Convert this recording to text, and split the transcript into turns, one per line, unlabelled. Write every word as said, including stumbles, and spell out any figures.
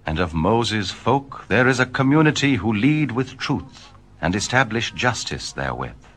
And of Moses' folk there is a community who lead with truth and establish justice therewith.